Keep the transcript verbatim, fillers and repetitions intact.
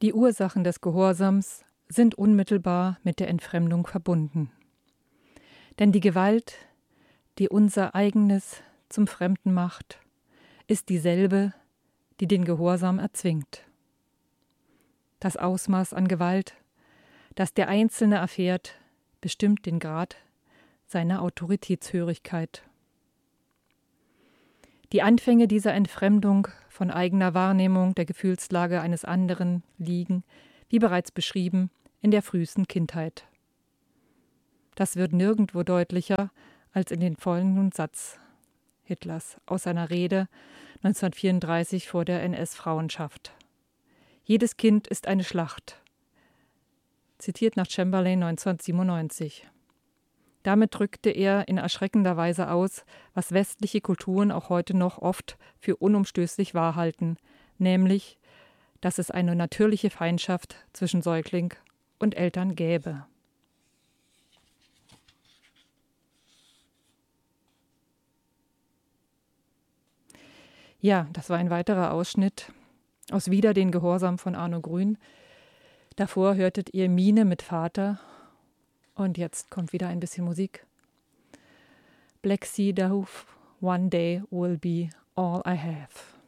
Die Ursachen des Gehorsams sind unmittelbar mit der Entfremdung verbunden. Denn die Gewalt, die unser eigenes zum Fremden macht, ist dieselbe, die den Gehorsam erzwingt. Das Ausmaß an Gewalt, das der Einzelne erfährt, bestimmt den Grad seiner Autoritätshörigkeit. Die Anfänge dieser Entfremdung von eigener Wahrnehmung der Gefühlslage eines anderen liegen, wie bereits beschrieben, in der frühesten Kindheit. Das wird nirgendwo deutlicher als in den folgenden Satz Hitlers aus seiner Rede neunzehnhundertvierunddreißig vor der N S-Frauenschaft. Jedes Kind ist eine Schlacht. Zitiert nach Chamberlain neunzehnhundertsiebenundneunzig. Damit drückte er in erschreckender Weise aus, was westliche Kulturen auch heute noch oft für unumstößlich wahr halten, nämlich, dass es eine natürliche Feindschaft zwischen Säugling und Eltern gäbe. Ja, das war ein weiterer Ausschnitt aus Wider den Gehorsam von Arno Grün. Davor hörtet ihr Mine mit Vater und jetzt kommt wieder ein bisschen Musik. Black Sea Dove, one day will be all I have.